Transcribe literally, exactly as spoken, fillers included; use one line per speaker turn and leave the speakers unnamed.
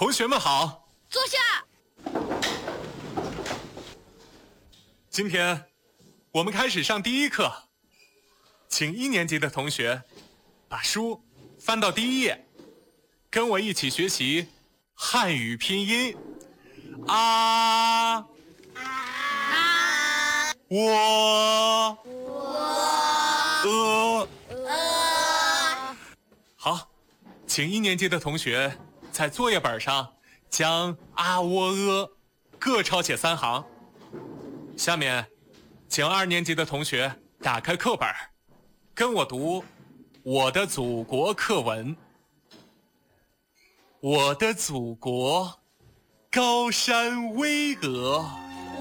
同学们好，
坐下。
今天我们开始上第一课，请一年级的同学把书翻到第一页，跟我一起学习汉语拼音。啊啊，我我呃呃。好，请一年级的同学在作业本上将啊喔呃各抄写三行。下面请二年级的同学打开课本，跟我读我的祖国课文。我的祖国高山巍峨，